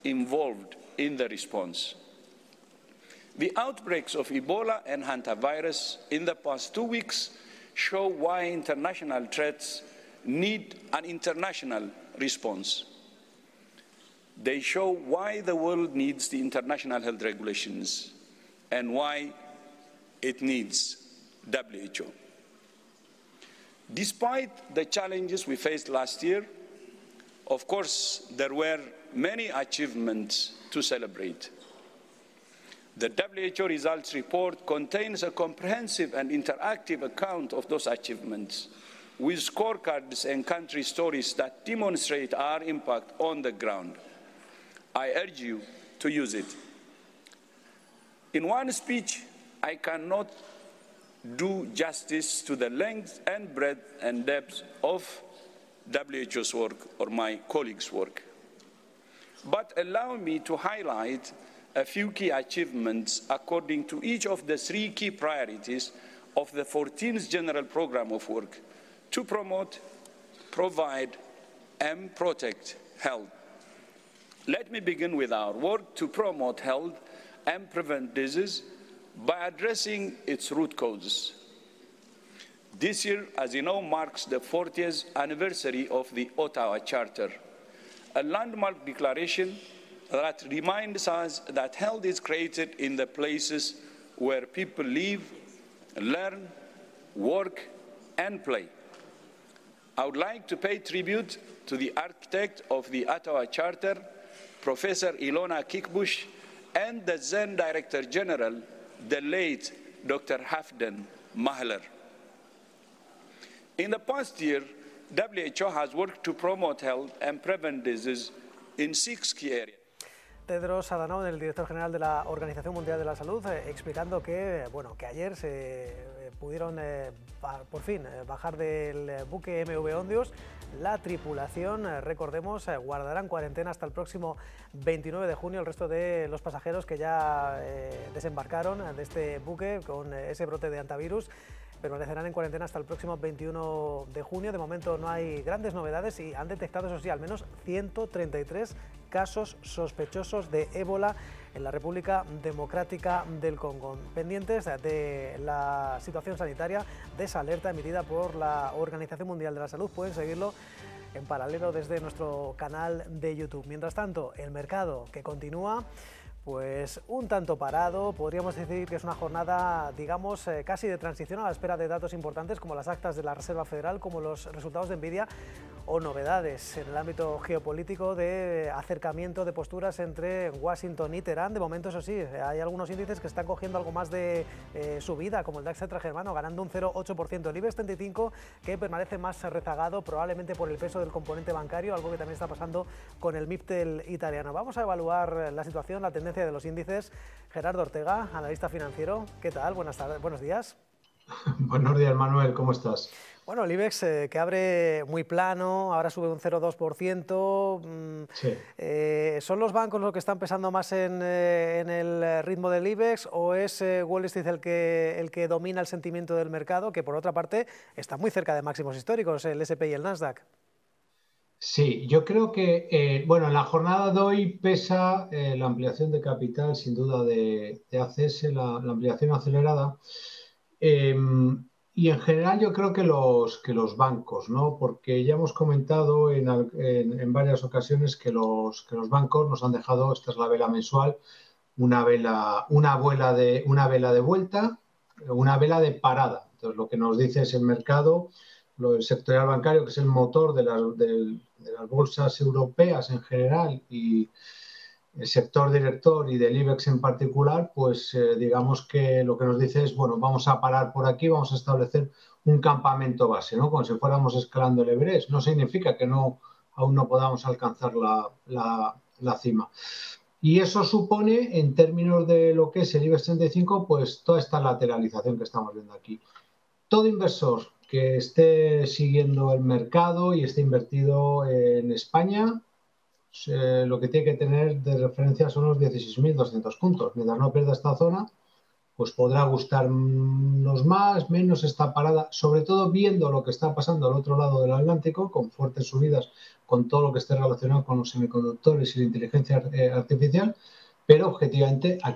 involved in the response. The outbreaks of Ebola and hantavirus in the past 2 weeks show why international threats need an international response. They show why the world needs the international health regulations and why it needs WHO. Despite the challenges we faced last year, of course, there were many achievements to celebrate. The WHO results report contains a comprehensive and interactive account of those achievements, with scorecards and country stories that demonstrate our impact on the ground. I urge you to use it. In one speech, I cannot do justice to the length and breadth and depth of WHO's work or my colleagues' work. But allow me to highlight a few key achievements according to each of the 3 key priorities of the 14th General Programme of Work to promote, provide, and protect health. Let me begin with our work to promote health and prevent disease by addressing its root causes. This year, as you know, marks the 40th anniversary of the Ottawa Charter, a landmark declaration that reminds us that health is created in the places where people live, learn, work, and play. I would like to pay tribute to the architect of the Ottawa Charter, Professor Ilona Kickbush, and the then Director General, the late Dr. Halfdan Mahler. In the past year, WHO has worked to promote health and prevent disease in 6 key areas. Tedros Adhanom, el director general de la Organización Mundial de la Salud, explicando que ayer se pudieron por fin bajar del buque MV Ondios. La tripulación, recordemos, guardará en cuarentena hasta el próximo 29 de junio el resto de los pasajeros que ya desembarcaron de este buque con ese brote de hantavirus. Permanecerán en cuarentena hasta el próximo 21 de junio. De momento no hay grandes novedades y han detectado, eso sí, al menos 133 casos sospechosos de ébola en la República Democrática del Congo. Pendientes de la situación sanitaria, de esa alerta emitida por la Organización Mundial de la Salud, pueden seguirlo en paralelo desde nuestro canal de YouTube. Mientras tanto, el mercado que continúa pues un tanto parado. Podríamos decir que es una jornada, digamos, casi de transición a la espera de datos importantes como las actas de la Reserva Federal, como los resultados de Nvidia o novedades en el ámbito geopolítico de acercamiento de posturas entre Washington y Teherán. De momento, eso sí, hay algunos índices que están cogiendo algo más de subida, como el DAX germano, ganando un 0,8%. El IBEX 35, que permanece más rezagado, probablemente por el peso del componente bancario, algo que también está pasando con el MIPTEL italiano. Vamos a evaluar la situación, la tendencia de los índices. Gerardo Ortega, analista financiero, ¿qué tal? Buenas tardes, buenos días. Buenos días, Manuel, ¿cómo estás? Bueno, el IBEX que abre muy plano, ahora sube un 0,2%. Sí. ¿Son los bancos los que están pesando más en el ritmo del IBEX o es Wall Street el que domina el sentimiento del mercado, que por otra parte está muy cerca de máximos históricos, el S&P y el Nasdaq? Sí, yo creo que, bueno, en la jornada de hoy pesa la ampliación de capital, sin duda, de ACS, la ampliación acelerada. Y en general yo creo que los bancos, ¿no? Porque ya hemos comentado en varias ocasiones que los bancos nos han dejado, esta es la vela mensual, una vela de vuelta, una vela de parada. Entonces lo que nos dice es el mercado, el sectorial bancario, que es el motor de las bolsas europeas en general y el sector director y del IBEX en particular, pues digamos que lo que nos dice es, bueno, vamos a parar por aquí, vamos a establecer un campamento base, ¿no? Como si fuéramos escalando el Everest. No significa que aún no podamos alcanzar la cima. Y eso supone, en términos de lo que es el IBEX 35, pues toda esta lateralización que estamos viendo aquí. Todo inversor que esté siguiendo el mercado y esté invertido en España, lo que tiene que tener de referencia son los 16.200 puntos. Mientras no pierda esta zona, pues podrá gustarnos más, menos esta parada, sobre todo viendo lo que está pasando al otro lado del Atlántico, con fuertes subidas, con todo lo que esté relacionado con los semiconductores y la inteligencia artificial, pero objetivamente aquí